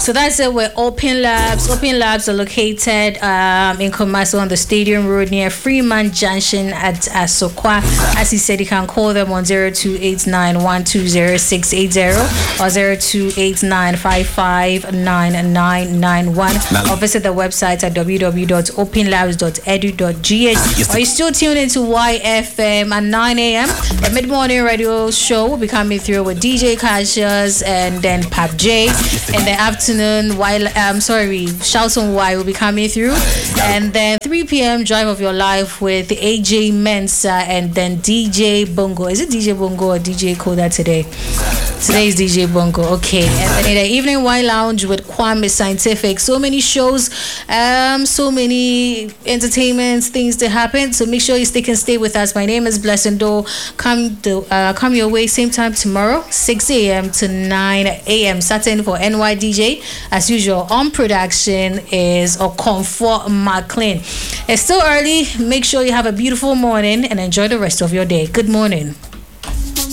So that's it with Open Labs. Open Labs are located in Kumasi on the Stadium Road near Freeman Junction at Asokwa. As he said, you can call them on 0289-120-680 or 0289-559991 or visit the website at www.openlabs.edu.gh. Are you still tuned into YFM at 9 a.m.? The mid-morning radio show will be coming through with DJ Cassius and then Pap J. In the afternoon, Shouts on Y will be coming through. And then 3 p.m. Drive of Your Life with AJ Mensa and then DJ Bongo. Is it DJ Bongo or DJ Koda today? Today is DJ Bongo. Okay. And then in the evening, Y Lounge with Kwame Scientific. So many shows, so many entertainments, things to happen. So make sure you stay with us. My name is Blessing Do. Come your way same time tomorrow, 6 a.m. to 9 a.m. Saturday for NYDJ. As usual, on production is Okomfo McLean. It's still early. Make sure you have a beautiful morning and enjoy the rest of your day. Good morning.